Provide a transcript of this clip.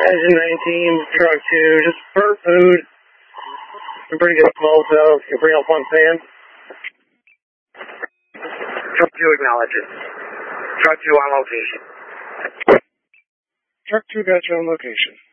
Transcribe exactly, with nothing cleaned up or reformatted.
Engine nineteen, truck two, just for food. Some pretty good smoke, so you can bring up one fan. Truck two acknowledges. Truck two on location. Truck two got you on location.